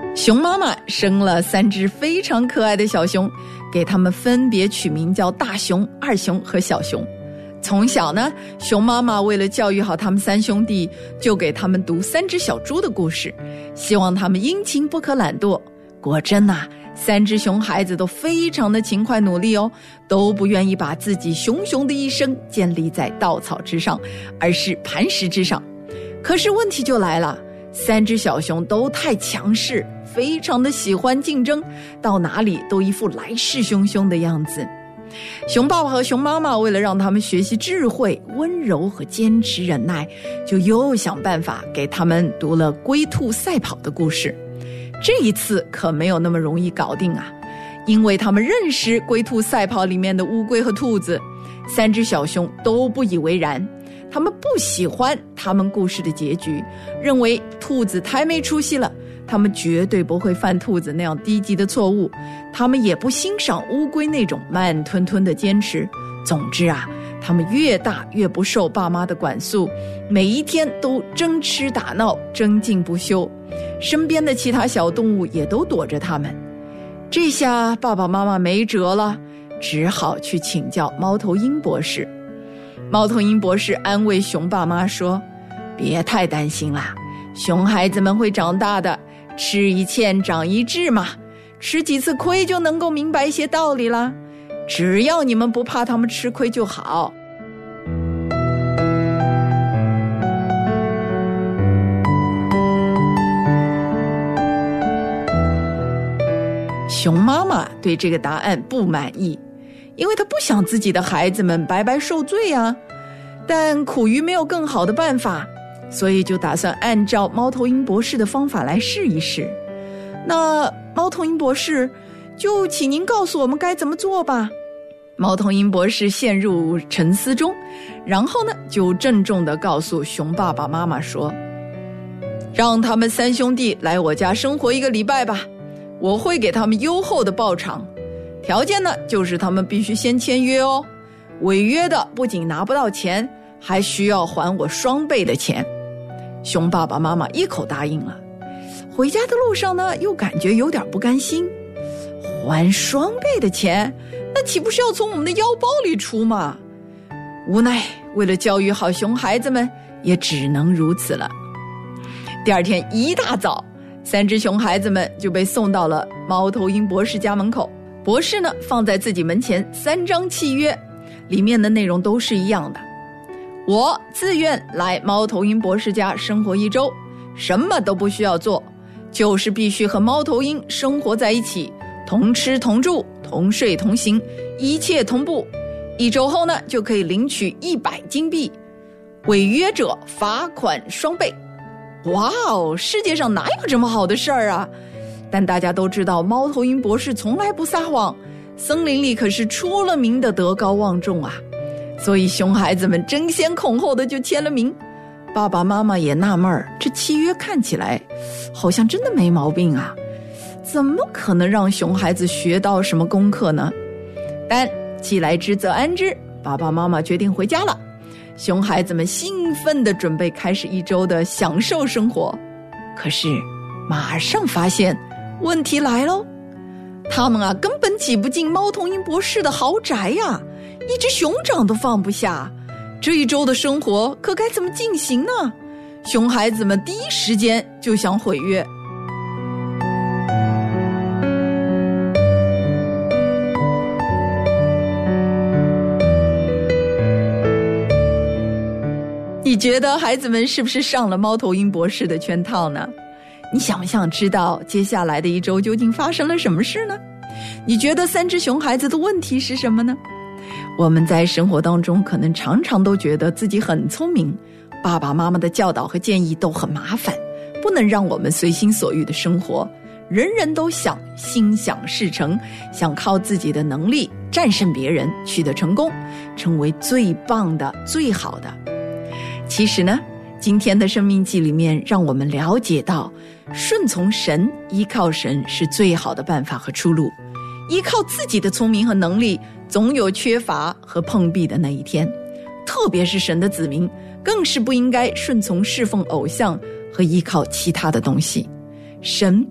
熊妈妈生了3只非常可爱的小熊，给它们分别取名叫大熊、二熊和小熊。从小呢，熊妈妈为了教育好他们3兄弟，就给他们读3只小猪的故事，希望他们殷勤不可懒惰。果真啊，3只熊孩子都非常的勤快努力哦，都不愿意把自己熊熊的一生建立在稻草之上，而是磐石之上。可是问题就来了，3只小熊都太强势，非常的喜欢竞争，到哪里都一副来势汹汹的样子。熊爸爸和熊妈妈为了让他们学习智慧、温柔和坚持忍耐，就又想办法给他们读了龟兔赛跑的故事。这一次可没有那么容易搞定啊，因为他们认识龟兔赛跑里面的乌龟和兔子，3只小熊都不以为然。他们不喜欢他们故事的结局，认为兔子太没出息了，他们绝对不会犯兔子那样低级的错误。他们也不欣赏乌龟那种慢吞吞的坚持。总之啊，他们越大越不受爸妈的管束，每一天都争吃打闹，争竞不休。身边的其他小动物也都躲着他们。这下爸爸妈妈没辙了，只好去请教猫头鹰博士。猫头鹰博士安慰熊爸妈说，别太担心啦，熊孩子们会长大的，吃一堑长一智嘛，吃几次亏就能够明白一些道理啦，只要你们不怕他们吃亏就好。熊妈妈对这个答案不满意，因为她不想自己的孩子们白白受罪啊，但苦于没有更好的办法，所以就打算按照猫头鹰博士的方法来试一试。那猫头鹰博士，就请您告诉我们该怎么做吧。猫头鹰博士陷入沉思中，然后呢，就郑重地告诉熊爸爸妈妈说，让他们3兄弟来我家生活1个礼拜吧，我会给他们优厚的报偿，条件呢，就是他们必须先签约哦，违约的不仅拿不到钱，还需要还我2倍的钱。熊爸爸妈妈一口答应了。回家的路上呢，又感觉有点不甘心，还2倍的钱，那岂不是要从我们的腰包里出吗？无奈为了教育好熊孩子们，也只能如此了。第二天一大早，3只熊孩子们就被送到了猫头鹰博士家门口。博士呢，放在自己门前3张契约，里面的内容都是一样的。我自愿来猫头鹰博士家生活1周，什么都不需要做，就是必须和猫头鹰生活在一起，同吃同住，同睡同行，一切同步。1周后呢，就可以领取100金币，违约者罚款2倍。哇哦，世界上哪有这么好的事儿啊？但大家都知道，猫头鹰博士从来不撒谎，森林里可是出了名的德高望重啊。所以熊孩子们争先恐后的就签了名。爸爸妈妈也纳闷，这契约看起来好像真的没毛病啊，怎么可能让熊孩子学到什么功课呢？但既来之则安之，爸爸妈妈决定回家了。熊孩子们兴奋地准备开始1周的享受生活，可是马上发现问题来咯，他们啊根本挤不进猫头鹰博士的豪宅呀，1只熊掌都放不下。这1周的生活可该怎么进行呢？熊孩子们第一时间就想毁约。你觉得孩子们是不是上了猫头鹰博士的圈套呢？你想不想知道接下来的1周究竟发生了什么事呢？你觉得3只熊孩子的问题是什么呢？我们在生活当中可能常常都觉得自己很聪明，爸爸妈妈的教导和建议都很麻烦，不能让我们随心所欲的生活。人人都想心想事成，想靠自己的能力战胜别人，取得成功，成为最棒的、最好的。其实呢，今天的生命记里面让我们了解到，顺从神、依靠神是最好的办法和出路。依靠自己的聪明和能力，总有缺乏和碰壁的那一天。特别是神的子民，更是不应该顺从侍奉偶像和依靠其他的东西。神